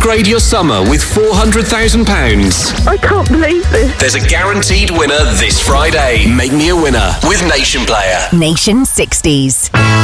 Upgrade your summer with £400,000. I can't believe this. There's a guaranteed winner this Friday. Make me a winner with Nation Player. Nation 60s.